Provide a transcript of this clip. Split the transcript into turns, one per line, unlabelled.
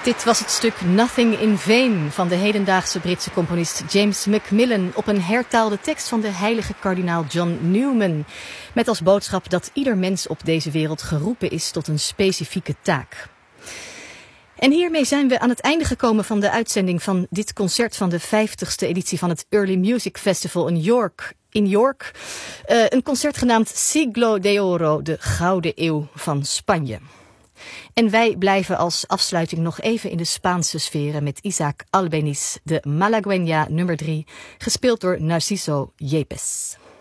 Dit was het stuk Nothing in Vain van de hedendaagse Britse componist James Macmillan op een hertaalde tekst van de heilige kardinaal John Newman. Met als boodschap dat ieder mens op deze wereld geroepen is tot een specifieke taak. En hiermee zijn we aan het einde gekomen van de uitzending van dit concert van de 50ste editie van het Early Music Festival in York. Een concert genaamd Siglo de Oro, de Gouden Eeuw van Spanje. En wij blijven als afsluiting nog even in de Spaanse sferen met Isaac Albeniz, de Malagueña nummer 3, gespeeld door Narciso Yepes.